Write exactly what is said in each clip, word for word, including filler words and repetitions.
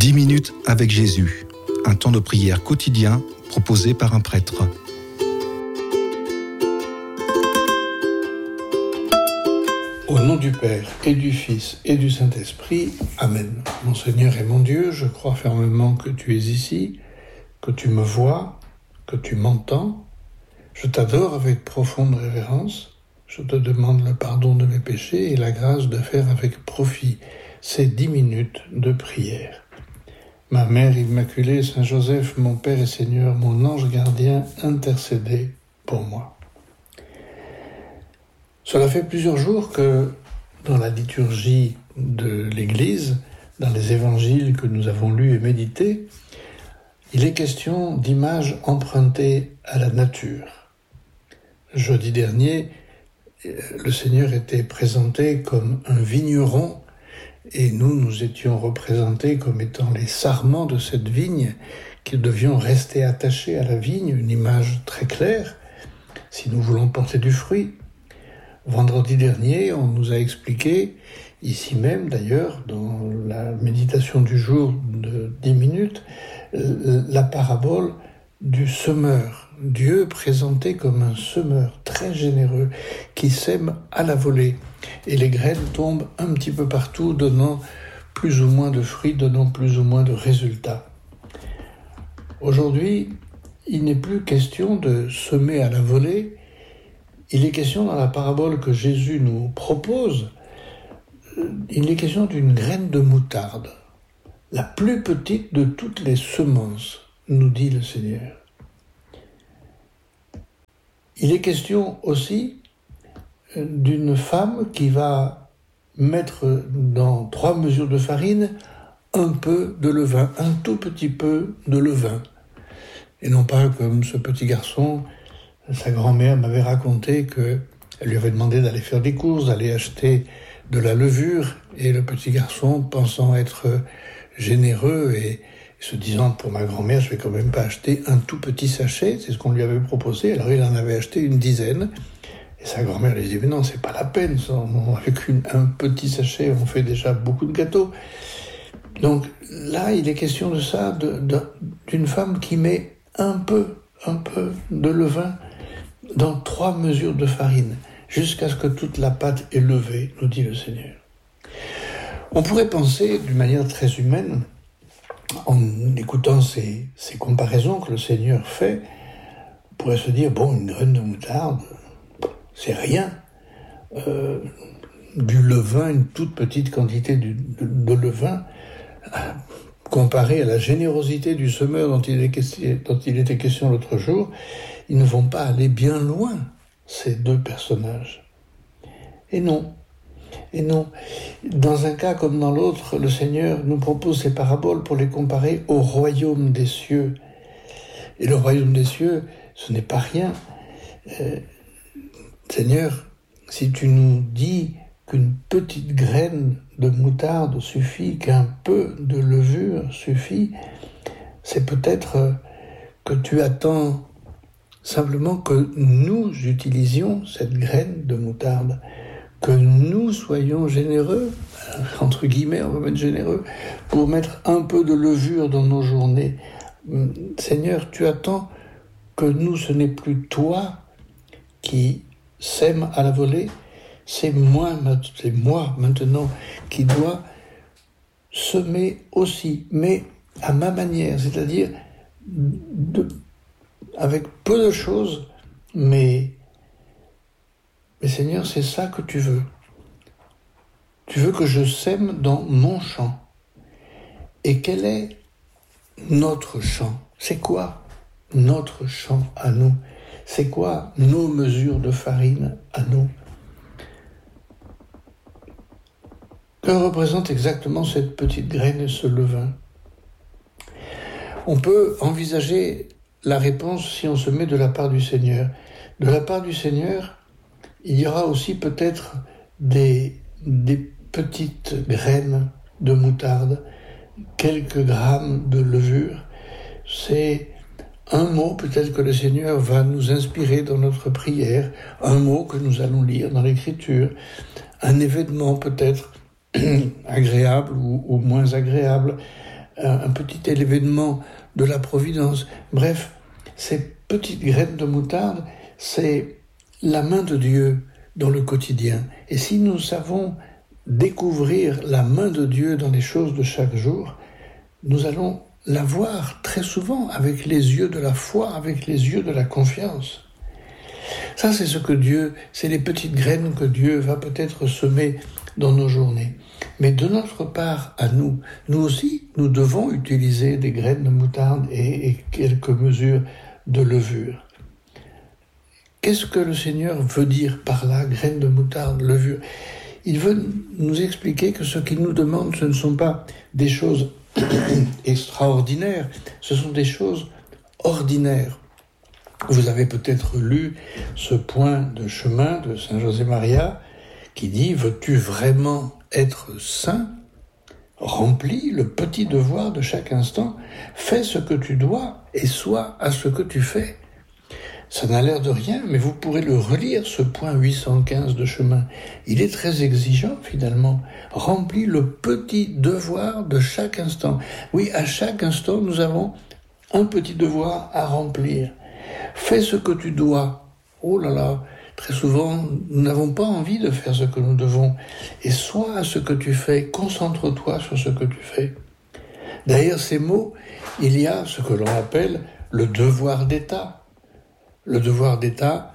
dix minutes avec Jésus, un temps de prière quotidien proposé par un prêtre. Au nom du Père, et du Fils, et du Saint-Esprit, Amen. Mon Seigneur et mon Dieu, je crois fermement que tu es ici, que tu me vois, que tu m'entends. Je t'adore avec profonde révérence. Je te demande le pardon de mes péchés et la grâce de faire avec profit ces dix minutes de prière. Ma Mère Immaculée, Saint Joseph, mon Père et Seigneur, mon ange gardien, intercédez pour moi. Cela fait plusieurs jours que, dans la liturgie de l'Église, dans les évangiles que nous avons lus et médités, il est question d'images empruntées à la nature. Jeudi dernier, le Seigneur était présenté comme un vigneron et nous, nous étions représentés comme étant les sarments de cette vigne, qui devions rester attachés à la vigne, une image très claire, si nous voulons porter du fruit. Vendredi dernier, on nous a expliqué, ici même d'ailleurs, dans la méditation du jour de dix minutes, la parabole du semeur. Dieu présenté comme un semeur très généreux qui sème à la volée. Et les graines tombent un petit peu partout, donnant plus ou moins de fruits, donnant plus ou moins de résultats. Aujourd'hui, il n'est plus question de semer à la volée. Il est question dans la parabole que Jésus nous propose, il est question d'une graine de moutarde, la plus petite de toutes les semences, nous dit le Seigneur. Il est question aussi d'une femme qui va mettre dans trois mesures de farine un peu de levain, un tout petit peu de levain. Et non pas comme ce petit garçon, sa grand-mère m'avait raconté qu'elle lui avait demandé d'aller faire des courses, d'aller acheter de la levure, et le petit garçon, pensant être généreux et se disant, pour ma grand-mère, je vais quand même pas acheter un tout petit sachet, c'est ce qu'on lui avait proposé, alors il en avait acheté une dizaine, et sa grand-mère lui dit, mais non, c'est pas la peine, avec une, un petit sachet, on fait déjà beaucoup de gâteaux. Donc là, il est question de ça, de, de, d'une femme qui met un peu, un peu de levain dans trois mesures de farine, jusqu'à ce que toute la pâte est levée, nous dit le Seigneur. On pourrait penser, d'une manière très humaine, en écoutant ces, ces comparaisons que le Seigneur fait, on pourrait se dire, bon, une graine de moutarde, c'est rien. Euh, du levain, une toute petite quantité de, de, de levain, comparé à la générosité du semeur dont il, est question, dont il était question l'autre jour, ils ne vont pas aller bien loin, ces deux personnages. Et non, et non. Dans un cas comme dans l'autre, le Seigneur nous propose ces paraboles pour les comparer au royaume des cieux. Et le royaume des cieux, ce n'est pas rien. Euh, Seigneur, si tu nous dis qu'une petite graine de moutarde suffit, qu'un peu de levure suffit, c'est peut-être que tu attends simplement que nous utilisions cette graine de moutarde, que nous soyons généreux, entre guillemets, on va mettre généreux, pour mettre un peu de levure dans nos journées. Seigneur, tu attends que nous, ce n'est plus toi qui sème à la volée, c'est moi, c'est moi maintenant qui dois semer aussi, mais à ma manière, c'est-à-dire de, avec peu de choses, mais, mais Seigneur, c'est ça que tu veux. Tu veux que je sème dans mon champ. Et quel est notre champ? C'est quoi notre champ à nous? C'est quoi nos mesures de farine à nous? Que représente exactement cette petite graine et ce levain? On peut envisager la réponse si on se met de la part du Seigneur. De la part du Seigneur, il y aura aussi peut-être des, des petites graines de moutarde, quelques grammes de levure. C'est un mot peut-être que le Seigneur va nous inspirer dans notre prière, un mot que nous allons lire dans l'Écriture, un événement peut-être agréable ou, ou moins agréable, un, un petit événement de la providence. Bref, ces petites graines de moutarde, c'est la main de Dieu dans le quotidien. Et si nous savons découvrir la main de Dieu dans les choses de chaque jour, nous allons la voir très souvent avec les yeux de la foi, avec les yeux de la confiance. Ça, c'est ce que Dieu, c'est les petites graines que Dieu va peut-être semer dans nos journées. Mais de notre part, à nous, nous aussi, nous devons utiliser des graines de moutarde et, et quelques mesures de levure. Qu'est-ce que le Seigneur veut dire par là, graines de moutarde, levure ? Il veut nous expliquer que ce qu'il nous demande, ce ne sont pas des choses extraordinaires, ce sont des choses ordinaires. Vous avez peut-être lu ce point de chemin de Saint José-Maria qui dit « Veux-tu vraiment être saint ? Remplis le petit devoir de chaque instant, fais ce que tu dois et sois à ce que tu fais. » Ça n'a l'air de rien, mais vous pourrez le relire, ce point huit cent quinze de chemin. Il est très exigeant, finalement. Remplis le petit devoir de chaque instant. Oui, à chaque instant, nous avons un petit devoir à remplir. Fais ce que tu dois. Oh là là, très souvent, nous n'avons pas envie de faire ce que nous devons. Et sois à ce que tu fais, concentre-toi sur ce que tu fais. Derrière ces mots, il y a ce que l'on appelle le devoir d'État. Le devoir d'État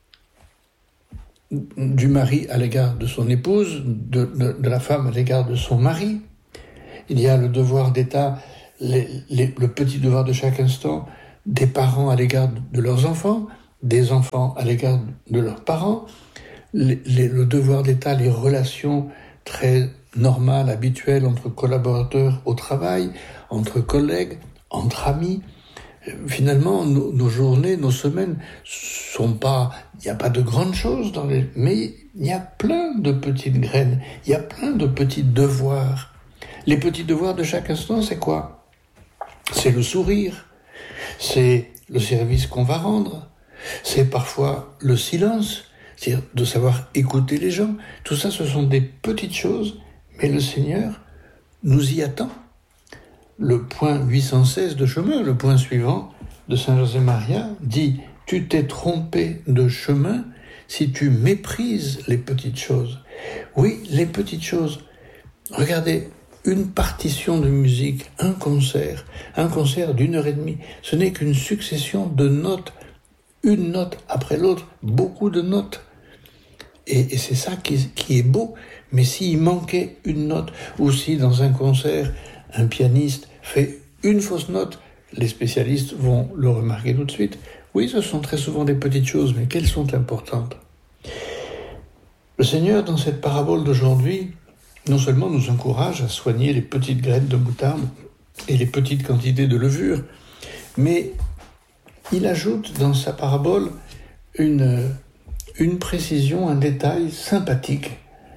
du mari à l'égard de son épouse, de, de, de la femme à l'égard de son mari. Il y a le devoir d'État, les, les, le petit devoir de chaque instant, des parents à l'égard de leurs enfants, des enfants à l'égard de leurs parents, les, les, le devoir d'État, les relations très normales, habituelles entre collaborateurs au travail, entre collègues, entre amis. Finalement, nos, nos journées, nos semaines sont pas, il n'y a pas de grandes choses dans les, mais il y a plein de petites graines, il y a plein de petits devoirs. Les petits devoirs de chaque instant, c'est quoi ? C'est le sourire, c'est le service qu'on va rendre, c'est parfois le silence, c'est-à-dire de savoir écouter les gens. Tout ça, ce sont des petites choses, mais le Seigneur nous y attend. Le point huit cent seize de chemin, le point suivant de Saint José-Maria, dit « Tu t'es trompé de chemin si tu méprises les petites choses. » Oui, les petites choses. Regardez, une partition de musique, un concert, un concert d'une heure et demie, ce n'est qu'une succession de notes, une note après l'autre, beaucoup de notes. Et, et c'est ça qui, qui est beau. Mais s'il manquait une note, ou si dans un concert, un pianiste fait une fausse note, les spécialistes vont le remarquer tout de suite. Oui, ce sont très souvent des petites choses, mais qu'elles sont importantes. Le Seigneur, dans cette parabole d'aujourd'hui, non seulement nous encourage à soigner les petites graines de moutarde et les petites quantités de levure, mais il ajoute dans sa parabole une, une précision, un détail sympathique.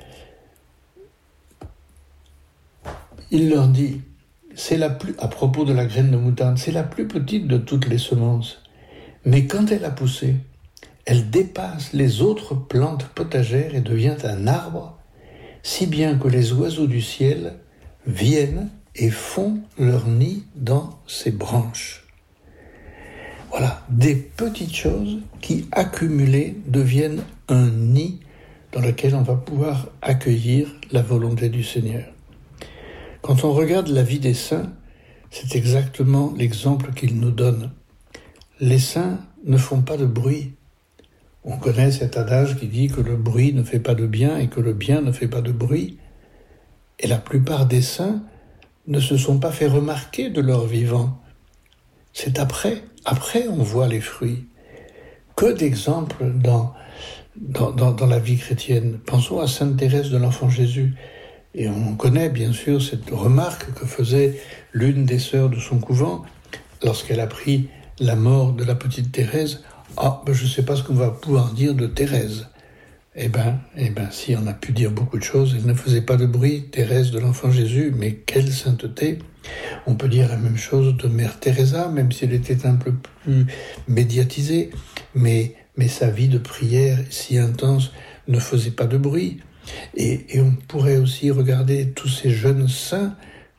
Il leur dit, c'est la plus, à propos de la graine de moutarde, c'est la plus petite de toutes les semences. Mais quand elle a poussé, elle dépasse les autres plantes potagères et devient un arbre, si bien que les oiseaux du ciel viennent et font leur nid dans ses branches. Voilà, des petites choses qui, accumulées, deviennent un nid dans lequel on va pouvoir accueillir la volonté du Seigneur. Quand on regarde la vie des saints, c'est exactement l'exemple qu'ils nous donnent. Les saints ne font pas de bruit. On connaît cet adage qui dit que le bruit ne fait pas de bien et que le bien ne fait pas de bruit. Et la plupart des saints ne se sont pas fait remarquer de leur vivant. C'est après, après on voit les fruits. Que d'exemples dans, dans, dans, dans la vie chrétienne. Pensons à Sainte Thérèse de l'Enfant Jésus. Et on connaît bien sûr cette remarque que faisait l'une des sœurs de son couvent lorsqu'elle a appris la mort de la petite Thérèse. « Ah, ben je ne sais pas ce qu'on va pouvoir dire de Thérèse. » Eh bien, eh ben, si on a pu dire beaucoup de choses, elle ne faisait pas de bruit, Thérèse de l'Enfant Jésus, mais quelle sainteté! On peut dire la même chose de Mère Teresa, même si elle était un peu plus médiatisée, mais, mais sa vie de prière si intense ne faisait pas de bruit. Et, et on pourrait aussi regarder tous ces jeunes saints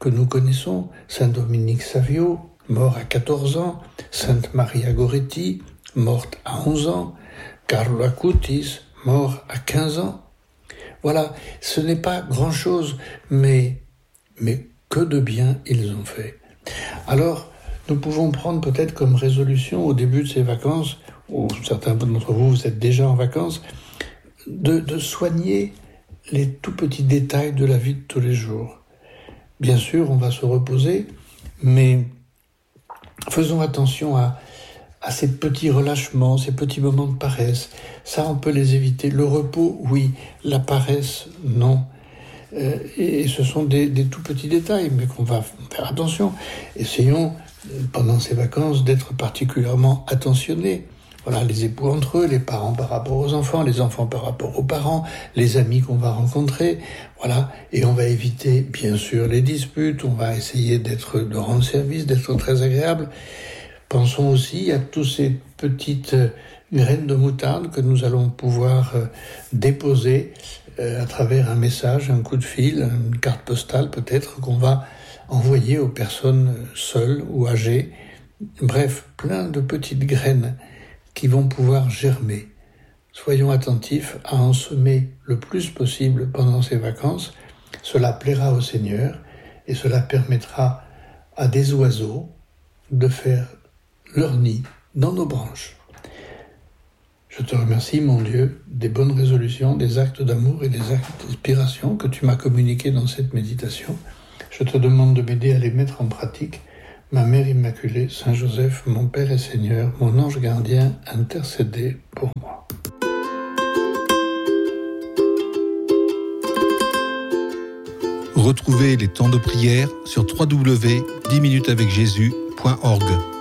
que nous connaissons, Saint Dominique Savio, mort à quatorze ans, Sainte Maria Goretti, morte à onze ans, Carlo Acutis, mort à quinze ans. Voilà, ce n'est pas grand-chose, mais, mais que de bien ils ont fait. Alors, nous pouvons prendre peut-être comme résolution au début de ces vacances, ou certains d'entre vous, vous êtes déjà en vacances, de, de soigner les tout petits détails de la vie de tous les jours. Bien sûr, on va se reposer, mais faisons attention à, à ces petits relâchements, ces petits moments de paresse. Ça, on peut les éviter. Le repos, oui. La paresse, non. Euh, et ce sont des, des tout petits détails, mais qu'on va faire attention. Essayons, pendant ces vacances, d'être particulièrement attentionnés. Voilà, les époux entre eux, les parents par rapport aux enfants, les enfants par rapport aux parents, les amis qu'on va rencontrer, voilà. Et on va éviter, bien sûr, les disputes, on va essayer d'être, de rendre service, d'être très agréable. Pensons aussi à toutes ces petites graines de moutarde que nous allons pouvoir déposer à travers un message, un coup de fil, une carte postale peut-être qu'on va envoyer aux personnes seules ou âgées. Bref, plein de petites graines qui vont pouvoir germer. Soyons attentifs à en semer le plus possible pendant ces vacances. Cela plaira au Seigneur et cela permettra à des oiseaux de faire leur nid dans nos branches. Je te remercie, mon Dieu, des bonnes résolutions, des actes d'amour et des actes d'inspiration que tu m'as communiqués dans cette méditation. Je te demande de m'aider à les mettre en pratique. Ma Mère Immaculée, Saint Joseph, mon Père et Seigneur, mon ange gardien, intercédez pour moi. Retrouvez les temps de prière sur w w w point dix minutes avec jésus point org.